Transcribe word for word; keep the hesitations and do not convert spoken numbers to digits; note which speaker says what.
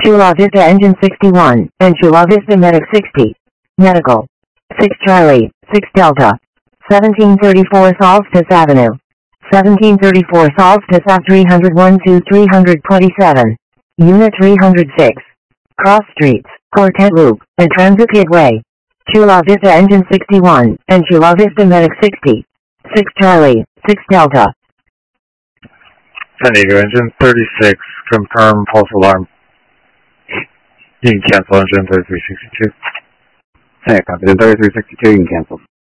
Speaker 1: Chula Vista Engine sixty-one, and Chula Vista Medic sixty. Medical. six Charlie, six Delta. seventeen thirty-four Solstice Avenue. seventeen thirty-four Solstice Ave three oh one to three twenty-seven. Unit three oh six. Cross Streets, Quartet Loop, and Transit Gateway. Chula Vista Engine sixty-one, and Chula Vista Medic sixty. six Charlie, six Delta.
Speaker 2: San Diego Engine thirty-six, confirm false alarm. You can cancel engine thirty-three sixty-two.
Speaker 3: Hey, copy. Then thirty-three sixty-two, you can cancel.